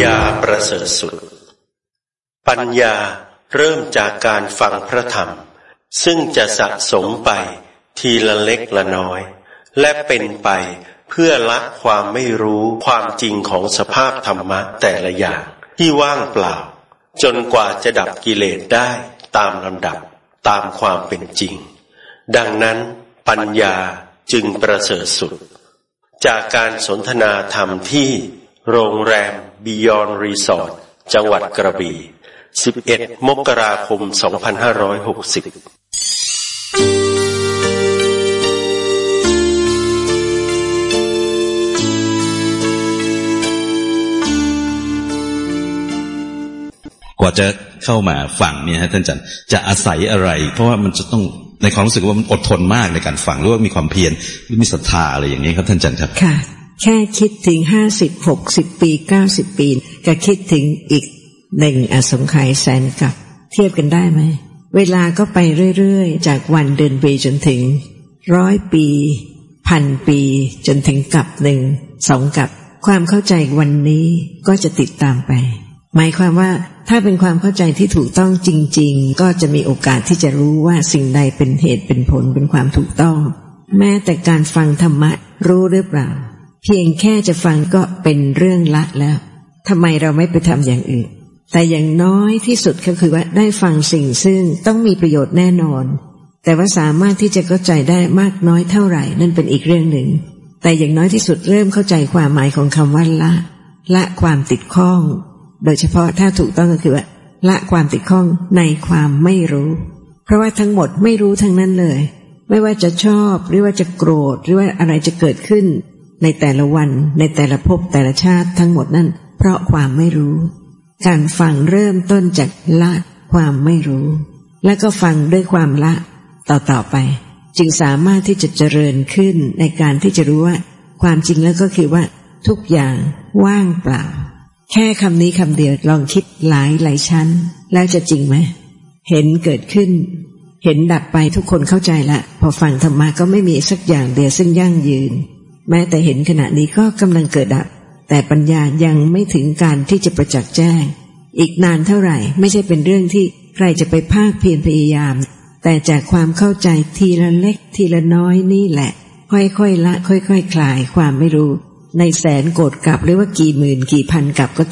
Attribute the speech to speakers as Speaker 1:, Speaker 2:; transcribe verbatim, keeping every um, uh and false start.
Speaker 1: ญาประเสริฐสุดปัญญาเริ่มจากการฟังพระธรรมซึ่งจะสะสมไปทีละเล็กละน้อยและเป็นไปเพื่อละความไม่รู้ความจริงของสภาพธรรมะแต่ละอย่างที่ว่างเปล่าจนกว่าจะดับกิเลสได้ตามลำดับตามความเป็นจริงดังนั้นปัญญาจึงประเสริฐสุดจากการสนทนาธรรมที่โรงแรม Beyond Resort จังหวัดกระบี่สิบเอ็ดมกราคมสองพันห้าร้อยหกสิบ
Speaker 2: กว่าจะเข้ามาฟังเนี่ยฮะท่านอาจารย์จะอาศัยอะไรเพราะว่ามันจะต้องในความรู้สึกว่ามันอดทนมากในการฟังหรือว่ามีความเพียรหรือมีศรัทธาอะไรอย่างนี้ครับท่านอาจารย์ครับ
Speaker 3: ค่ะแค่คิดถึงห้าสิบหกสิบปีเก้าสิบปีก็คิดถึงอีกหนึ่งอสงไขยแสนกับเทียบกันได้ไหมเวลาก็ไปเรื่อยๆจากวันเดือนปีจนถึงร้อยปีพันปีจนถึงกับหนึ่งสองกับความเข้าใจวันนี้ก็จะติดตามไปหมายความว่าถ้าเป็นความเข้าใจที่ถูกต้องจริงๆก็จะมีโอกาสที่จะรู้ว่าสิ่งใดเป็นเหตุเป็นผลเป็นความถูกต้องแม้แต่การฟังธรรมะรู้หรือเปล่าเพียงแค่จะฟังก็เป็นเรื่องละแล้วทำไมเราไม่ไปทำอย่างอื่นแต่อย่างน้อยที่สุดก็คือว่าได้ฟังสิ่งซึ่งต้องมีประโยชน์แน่นอนแต่ว่าสามารถที่จะเข้าใจได้มากน้อยเท่าไหร่นั่นเป็นอีกเรื่องหนึ่งแต่อย่างน้อยที่สุดเริ่มเข้าใจความหมายของคำว่าละละความติดข้องโดยเฉพาะถ้าถูกต้องก็คือว่าละความติดข้องในความไม่รู้เพราะว่าทั้งหมดไม่รู้ทั้งนั้นเลยไม่ว่าจะชอบหรือว่าจะโกรธหรือว่าอะไรจะเกิดขึ้นในแต่ละวันในแต่ละภพแต่ละชาติทั้งหมดนั่นเพราะความไม่รู้การฟังเริ่มต้นจากละความไม่รู้แล้วก็ฟังด้วยความละต่อๆไปจึงสามารถที่จะเจริญขึ้นในการที่จะรู้ว่าความจริงแล้วก็คือว่าทุกอย่างว่างเปล่าแค่คำนี้คำเดียวลองคิดหลายหลายชั้นแล้วจะจริงไหมเห็นเกิดขึ้นเห็นดับไปทุกคนเข้าใจละพอฟังธรรมะก็ไม่มีสักอย่างเดียวซึ่งยั่งยืนแม้แต่เห็นขณะนี้ก็กำลังเกิดดับแต่ปัญญายังไม่ถึงการที่จะประจักษ์แจ้งอีกนานเท่าไหร่ไม่ใช่เป็นเรื่องที่ใครจะไปภาคเพียรพยายามแต่จากความเข้าใจทีละเล็กทีละน้อยนี่แหละค่อยๆละค่อยๆคลายความไม่รู้ในแสนโกรธกับหรือว่ากี่หมื่นกี่พันกับก็